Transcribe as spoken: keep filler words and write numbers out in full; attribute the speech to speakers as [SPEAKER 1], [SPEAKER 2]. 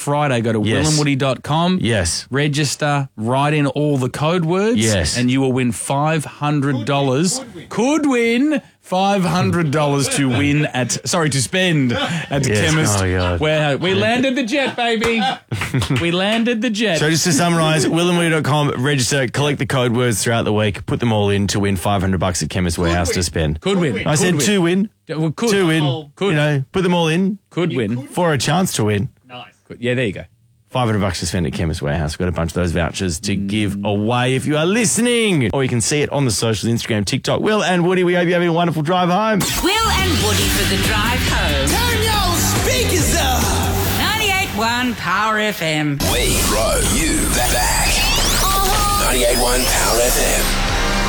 [SPEAKER 1] Friday. Go to
[SPEAKER 2] Yes.
[SPEAKER 1] will and woody dot com.
[SPEAKER 2] Yes.
[SPEAKER 1] Register, write in all the code words.
[SPEAKER 2] Yes.
[SPEAKER 1] And you will win five hundred dollars. Could win. Could win five hundred dollars to win at, sorry, to spend at
[SPEAKER 2] Yes.
[SPEAKER 1] Chemist
[SPEAKER 2] Oh, God.
[SPEAKER 1] Warehouse. We landed the jet, baby. We landed the jet.
[SPEAKER 2] So just to summarise, will and woody dot com, register, collect the code words throughout the week, put them all in to win five hundred bucks at Chemist Warehouse to spend.
[SPEAKER 1] Could win.
[SPEAKER 2] I
[SPEAKER 1] Could
[SPEAKER 2] said
[SPEAKER 1] win.
[SPEAKER 2] two win.
[SPEAKER 1] Yeah, well, could.
[SPEAKER 2] Two win.
[SPEAKER 1] Oh, could.
[SPEAKER 2] You know, put them all in
[SPEAKER 1] Could win.
[SPEAKER 2] for a chance to win.
[SPEAKER 1] Could. Yeah, there you go.
[SPEAKER 2] five hundred bucks to spend at Chemist Warehouse. We've got a bunch of those vouchers to give away if you are listening. Or you can see it on the socials, Instagram, TikTok. Will and Woody, we hope you're having a wonderful drive home.
[SPEAKER 3] Will and Woody for the drive home.
[SPEAKER 4] Turn your speakers up.
[SPEAKER 3] ninety-eight point one Power F M.
[SPEAKER 4] We throw you back. ninety-eight point one Power F M.